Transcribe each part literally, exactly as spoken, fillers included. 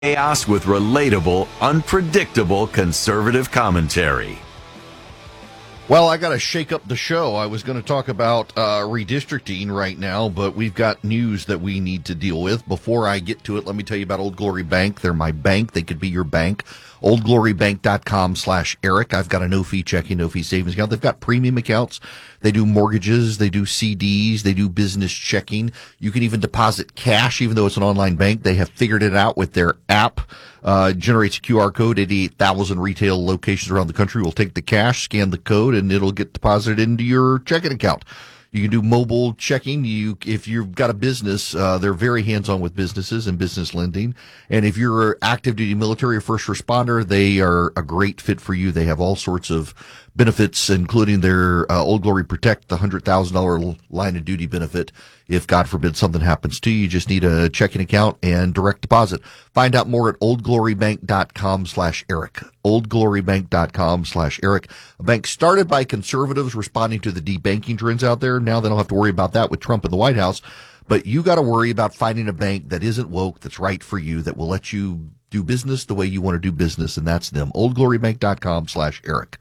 Chaos with relatable, unpredictable conservative commentary. Well, I got to shake up the show. I was going to talk about uh, redistricting right now, but we've got news that we need to deal with. Before I get to it, let me tell you about Old Glory Bank. They're my bank. They could be your bank. oldglorybank.com slash Eric. I've got a no-fee checking, no-fee savings account. They've got premium accounts. They do mortgages. They do C Ds. They do business checking. You can even deposit cash, even though it's an online bank. They have figured it out with their app. Uh, generates a Q R code. eighty-eight thousand retail locations around the country will take the cash, scan the code, and it'll get deposited into your checking account. You can do mobile checking. You, if you've got a business, uh, they're very hands-on with businesses and business lending. And if you're active duty military or first responder, they are a great fit for you. They have all sorts of benefits, including their uh, Old Glory Protect, the one hundred thousand dollars line of duty benefit. If God forbid something happens to you, you just need a checking account and direct deposit. Find out more at oldglorybank.com slash Eric. oldglorybank.com slash Eric. A bank started by conservatives responding to the debanking trends out there. Now they don't have to worry about that with Trump in the White House. But you got to worry about finding a bank that isn't woke, that's right for you, that will let you do business the way you want to do business, and that's them. oldglorybank.com slash Eric.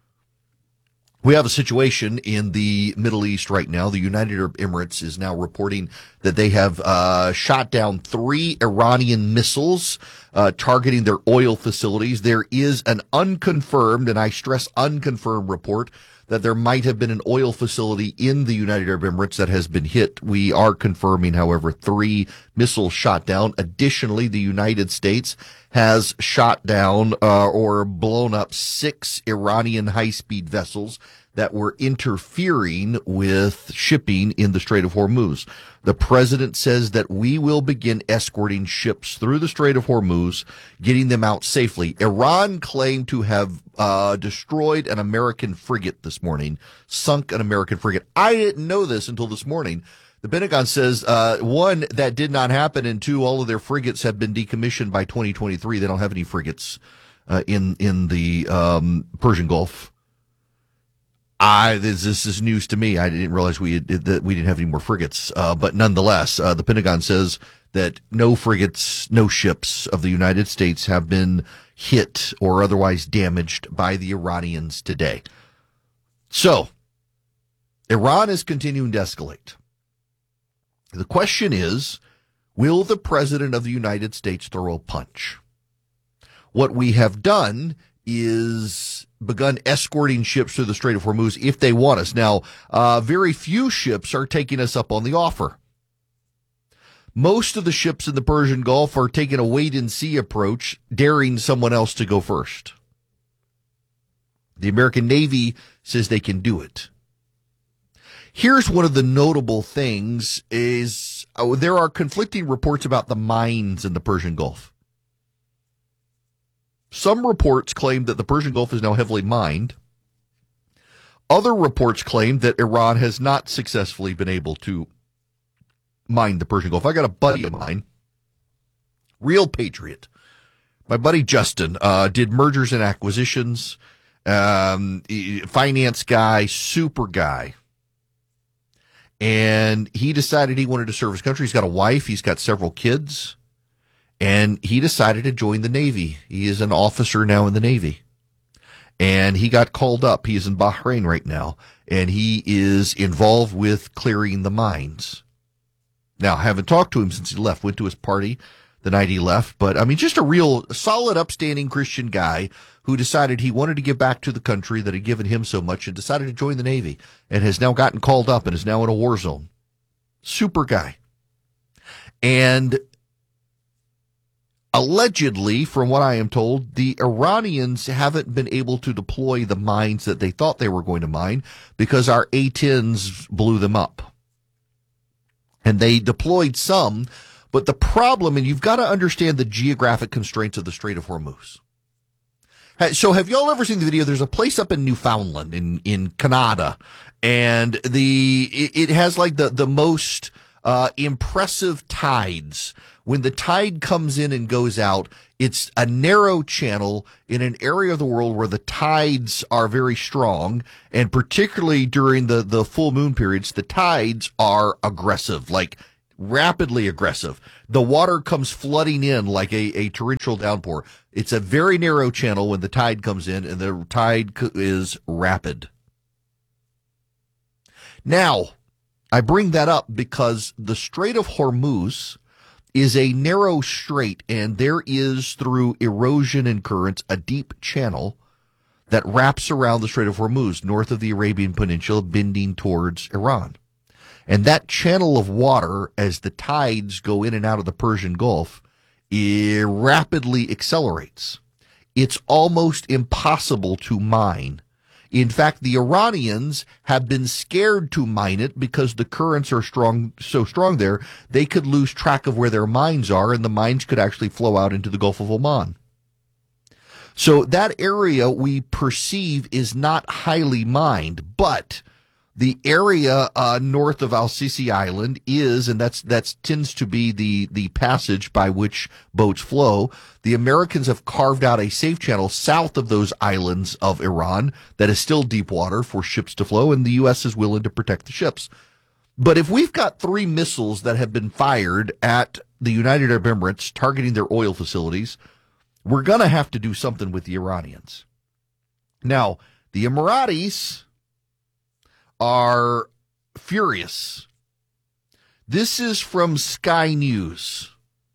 We have a situation in the Middle East right now. The United Arab Emirates is now reporting that they have uh, shot down three Iranian missiles uh, targeting their oil facilities. There is an unconfirmed, and I stress unconfirmed, report that there might have been an oil facility in the United Arab Emirates that has been hit. We are confirming, however, three missiles shot down. Additionally, the United States has shot down uh, or blown up six Iranian high-speed vessels that were interfering with shipping in the Strait of Hormuz. The president says that we will begin escorting ships through the Strait of Hormuz, getting them out safely. Iran claimed to have uh, destroyed an American frigate this morning, sunk an American frigate. I didn't know this until this morning. The Pentagon says, uh, one, that did not happen, and two, all of their frigates have been decommissioned by twenty twenty-three. They don't have any frigates uh, in in the um, Persian Gulf. I this, this is news to me. I didn't realize we had, that we didn't have any more frigates. Uh, but nonetheless, uh, the Pentagon says that no frigates, no ships of the United States have been hit or otherwise damaged by the Iranians today. So, Iran is continuing to escalate. The question is, will the President of the United States throw a punch? What we have done is begun escorting ships through the Strait of Hormuz if they want us. Now, uh, very few ships are taking us up on the offer. Most of the ships in the Persian Gulf are taking a wait-and-see approach, daring someone else to go first. The American Navy says they can do it. Here's one of the notable things is oh, there are conflicting reports about the mines in the Persian Gulf. Some reports claim that the Persian Gulf is now heavily mined. Other reports claim that Iran has not successfully been able to mine the Persian Gulf. I got a buddy of mine, real patriot. My buddy Justin uh, did mergers and acquisitions, um, finance guy, super guy. And he decided he wanted to serve his country. He's got a wife. He's got several kids. And he decided to join the Navy. He is an officer now in the Navy. And he got called up. He is in Bahrain right now. And he is involved with clearing the mines. Now, I haven't talked to him since he left. Went to his party the night he left. But, I mean, just a real solid, upstanding Christian guy who decided he wanted to give back to the country that had given him so much and decided to join the Navy and has now gotten called up and is now in a war zone. Super guy. And allegedly, from what I am told, the Iranians haven't been able to deploy the mines that they thought they were going to mine because our A tens blew them up. And they deployed some, but the problem, and you've got to understand the geographic constraints of the Strait of Hormuz. So have y'all ever seen the video? There's a place up in Newfoundland, in, in Canada, and the it, it has like the, the most uh, impressive tides. When the tide comes in and goes out, it's a narrow channel in an area of the world where the tides are very strong, and particularly during the, the full moon periods, the tides are aggressive, like rapidly aggressive. The water comes flooding in like a, a torrential downpour. It's a very narrow channel when the tide comes in, and the tide is rapid. Now, I bring that up because the Strait of Hormuz is a narrow strait, and there is, through erosion and currents, a deep channel that wraps around the Strait of Hormuz, north of the Arabian Peninsula, bending towards Iran. And that channel of water, as the tides go in and out of the Persian Gulf, it rapidly accelerates. It's almost impossible to mine. In fact, the Iranians have been scared to mine it because the currents are strong, so strong there, they could lose track of where their mines are, and the mines could actually flow out into the Gulf of Oman. So that area we perceive is not highly mined, but the area uh, north of Al-Sisi Island is, and that's that's tends to be the, the passage by which boats flow. The Americans have carved out a safe channel south of those islands of Iran that is still deep water for ships to flow, and the U S is willing to protect the ships. But if we've got three missiles that have been fired at the United Arab Emirates targeting their oil facilities, we're going to have to do something with the Iranians. Now, the Emiratis are furious. This is from Sky News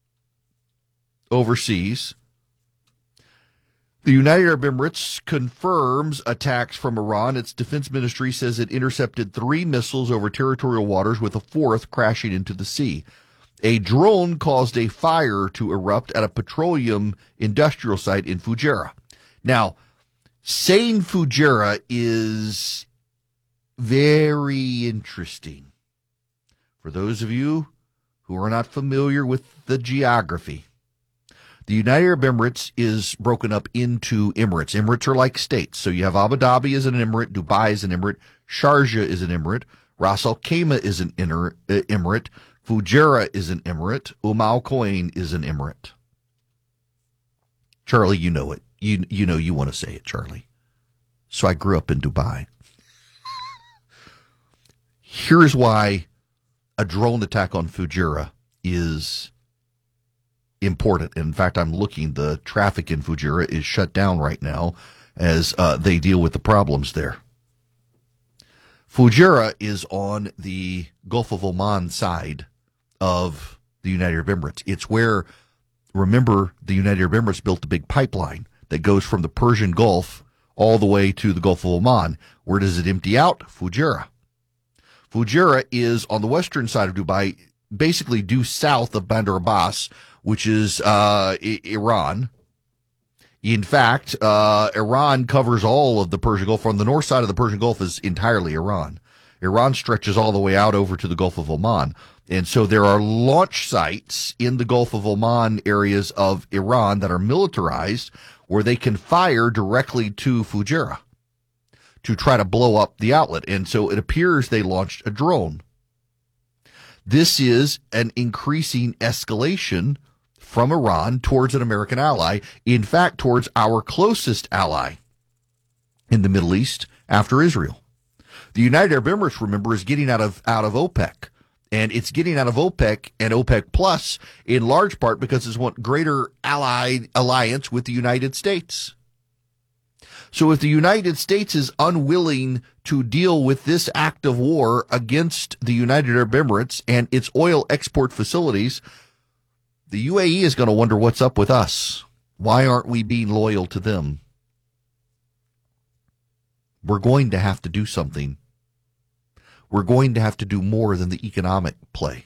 overseas. The United Arab Emirates confirms attacks from Iran. Its defense ministry says it intercepted three missiles over territorial waters, with a fourth crashing into the sea. A drone caused a fire to erupt at a petroleum industrial site in Fujairah. Now, saying Fujairah is very interesting. For those of you who are not familiar with the geography, the United Arab Emirates is broken up into emirates. Emirates are like states. So you have Abu Dhabi as an emirate, Dubai is an emirate, Sharjah is an emirate, Ras Al Khaimah is an inner, uh, emirate, Fujairah is an emirate, Umm Al Quwain is an emirate. Charlie, you know it. You you know you want to say it, Charlie. So I grew up in Dubai. Here's why a drone attack on Fujairah is important. In fact, I'm looking, the traffic in Fujairah is shut down right now as uh, they deal with the problems there. Fujairah is on the Gulf of Oman side of the United Arab Emirates. It's where, remember, the United Arab Emirates built a big pipeline that goes from the Persian Gulf all the way to the Gulf of Oman. Where does it empty out? Fujairah. Fujairah is on the western side of Dubai, basically due south of Bandar Abbas, which is uh, I- Iran. In fact, uh, Iran covers all of the Persian Gulf. On the north side of the Persian Gulf is entirely Iran. Iran stretches all the way out over to the Gulf of Oman. And so there are launch sites in the Gulf of Oman areas of Iran that are militarized, where they can fire directly to Fujairah to try to blow up the outlet. And so it appears they launched a drone. This is an increasing escalation from Iran towards an American ally, in fact, towards our closest ally in the Middle East after Israel. The United Arab Emirates, remember, is getting out of out of OPEC, and it's getting out of OPEC and OPEC Plus in large part because it's want greater allied alliance with the United States. So if the United States is unwilling to deal with this act of war against the United Arab Emirates and its oil export facilities, the U A E is going to wonder what's up with us. Why aren't we being loyal to them? We're going to have to do something. We're going to have to do more than the economic play.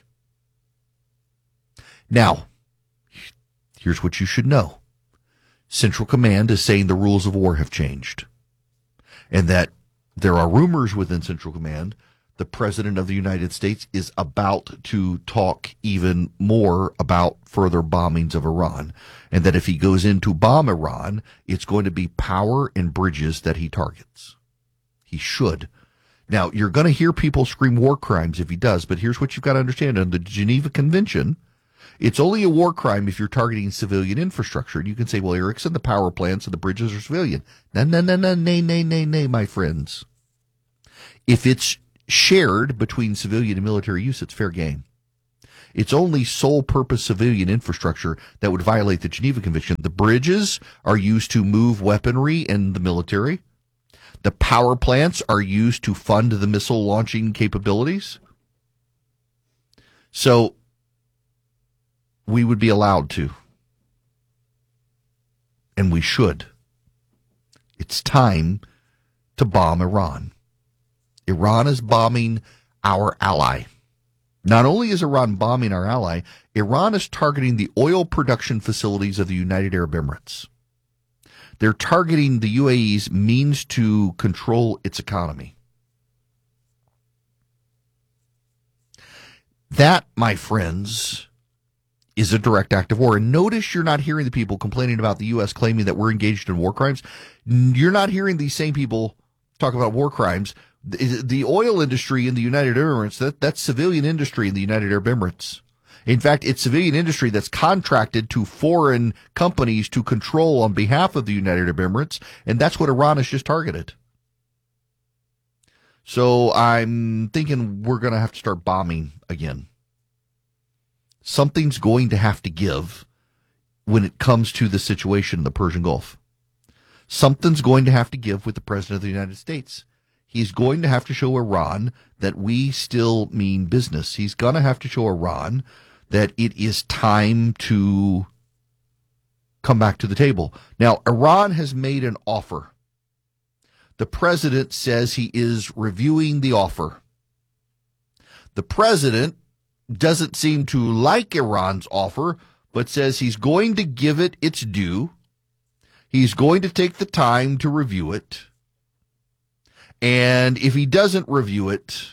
Now, here's what you should know. Central Command is saying the rules of war have changed, and that there are rumors within Central Command the President of the United States is about to talk even more about further bombings of Iran, and that if he goes in to bomb Iran, it's going to be power and bridges that he targets. He should. Now, you're going to hear people scream war crimes if he does, but here's what you've got to understand. Under the Geneva Convention, it's only a war crime if you're targeting civilian infrastructure. And you can say, well, Erickson, the power plants and the bridges are civilian. No, no, no, no, nay, nay, nay, nay, my friends. If it's shared between civilian and military use, it's fair game. It's only sole purpose civilian infrastructure that would violate the Geneva Convention. The bridges are used to move weaponry and the military. The power plants are used to fund the missile launching capabilities. So we would be allowed to. And we should. It's time to bomb Iran. Iran is bombing our ally. Not only is Iran bombing our ally, Iran is targeting the oil production facilities of the United Arab Emirates. They're targeting the U A E's means to control its economy. That, my friends, is a direct act of war. And notice you're not hearing the people complaining about the U S claiming that we're engaged in war crimes. You're not hearing these same people talk about war crimes. The, the oil industry in the United Arab Emirates, that, that's civilian industry in the United Arab Emirates. In fact, it's civilian industry that's contracted to foreign companies to control on behalf of the United Arab Emirates, and that's what Iran has just targeted. So I'm thinking we're going to have to start bombing again. Something's going to have to give when it comes to the situation in the Persian Gulf. Something's going to have to give with the President of the United States. He's going to have to show Iran that we still mean business. He's going to have to show Iran that it is time to come back to the table. Now, Iran has made an offer. The president says he is reviewing the offer. The president doesn't seem to like Iran's offer, but says he's going to give it its due. He's going to take the time to review it. And if he doesn't review it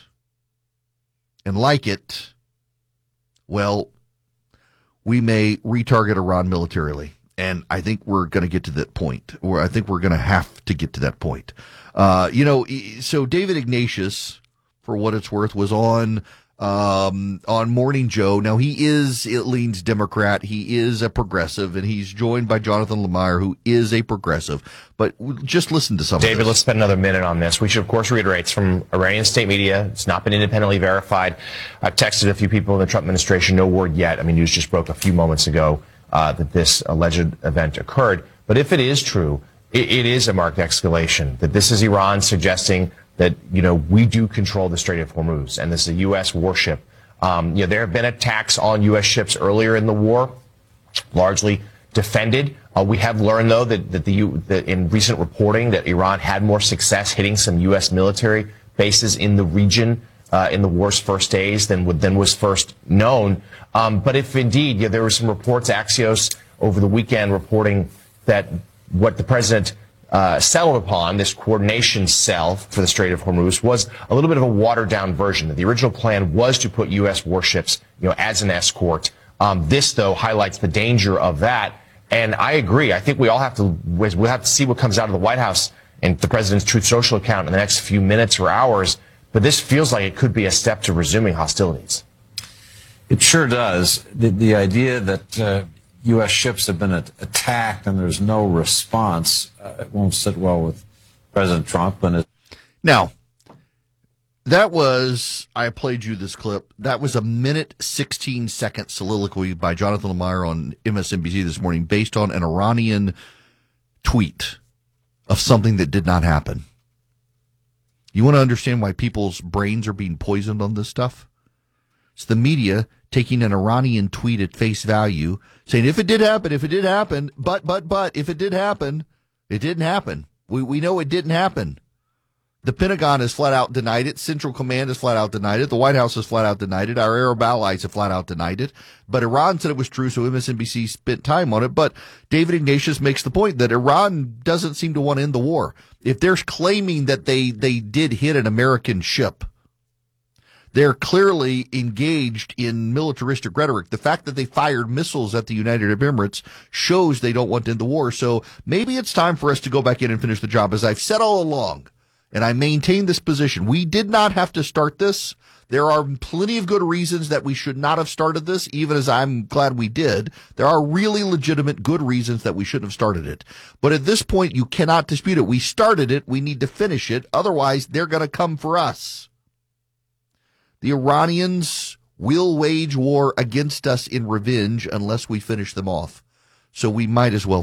and like it, well, we may retarget Iran militarily. And I think we're going to get to that point, or I think we're going to have to get to that point. Uh, you know, so David Ignatius, for what it's worth, was on um, on Morning Joe. Now, he is, it leans Democrat. He is a progressive, and he's joined by Jonathan Lemire, who is a progressive. But just listen to some David, of this. let's spend another minute on this. We should, of course, reiterate it's from Iranian state media. It's not been independently verified. I've texted a few people in the Trump administration. No word yet. I mean, news just broke a few moments ago uh, that this alleged event occurred. But if it is true, it, it is a marked escalation. That this is Iran suggesting that, you know, we do control the Strait of Hormuz, and this is a U S warship. Um, you know, there have been attacks on U S ships earlier in the war, largely defended. Uh, we have learned, though, that, that, the, that in recent reporting that Iran had more success hitting some U S military bases in the region uh, in the war's first days than, than was first known. Um, but if indeed, yeah, there were some reports, Axios over the weekend reporting that what the president Uh, settled upon, this coordination cell for the Strait of Hormuz, was a little bit of a watered-down version. The original plan was to put U S warships, you know, as an escort. Um, this, though, highlights the danger of that. And I agree. I think we all have to we'll have to see what comes out of the White House and the president's Truth Social account in the next few minutes or hours. But this feels like it could be a step to resuming hostilities. It sure does. The, the idea that uh, U S ships have been at- attacked and there's no response, uh, it won't sit well with President Trump. And it- Now, that was, I played you this clip, that was a minute, sixteen second soliloquy by Jonathan Lemire on M S N B C this morning based on an Iranian tweet of something that did not happen. You want to understand why people's brains are being poisoned on this stuff? It's the media taking an Iranian tweet at face value, saying, if it did happen, if it did happen, but, but, but, if it did happen, it didn't happen. We we know it didn't happen. The Pentagon has flat out denied it. Central Command has flat out denied it. The White House has flat out denied it. Our Arab allies have flat out denied it. But Iran said it was true, so M S N B C spent time on it. But David Ignatius makes the point that Iran doesn't seem to want to end the war. If they're claiming that they, they did hit an American ship, they're clearly engaged in militaristic rhetoric. The fact that they fired missiles at the United Arab Emirates shows they don't want to end the war. So maybe it's time for us to go back in and finish the job. As I've said all along, and I maintain this position, we did not have to start this. There are plenty of good reasons that we should not have started this, even as I'm glad we did. There are really legitimate good reasons that we shouldn't have started it. But at this point, you cannot dispute it. We started it. We need to finish it. Otherwise, they're going to come for us. The Iranians will wage war against us in revenge unless we finish them off. So we might as well